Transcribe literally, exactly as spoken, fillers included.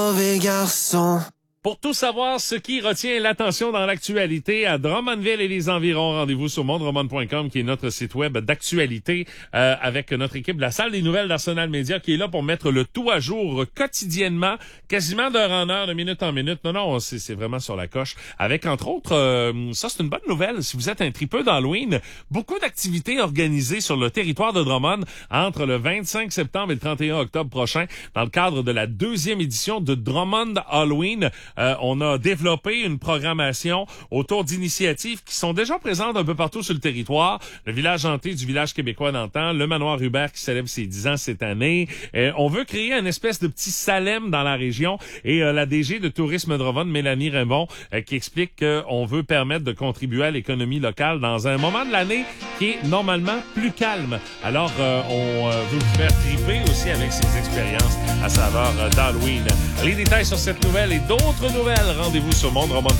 Mauvais garçon. Pour tout savoir ce qui retient l'attention dans l'actualité à Drummondville et les environs, rendez-vous sur monde drummond point com qui est notre site web d'actualité euh, avec notre équipe de la salle des nouvelles d'Arsenal Média qui est là pour mettre le tout à jour quotidiennement, quasiment d'heure en heure, de minute en minute. Non, non, c'est, c'est vraiment sur la coche. Avec, entre autres, euh, ça c'est une bonne nouvelle, si vous êtes un tripeux d'Halloween, beaucoup d'activités organisées sur le territoire de Drummond entre le vingt-cinq septembre et le trente et un octobre prochain dans le cadre de la deuxième édition de Drummond Halloween. Euh, on a développé une programmation autour d'initiatives qui sont déjà présentes un peu partout sur le territoire. Le village hanté du village québécois d'antan, le manoir Hubert qui célèbre ses dix ans cette année. Euh, on veut créer une espèce de petit Salem dans la région et euh, la D G de Tourisme Drummond, Mélanie Raymond, euh, qui explique qu'on veut permettre de contribuer à l'économie locale dans un moment de l'année qui est normalement plus calme. Alors, euh, on euh, veut vous faire triper aussi avec ces expériences à saveur euh, d'Halloween. Les détails sur cette nouvelle et d'autres nouvelles, rendez-vous sur monde drummond point com.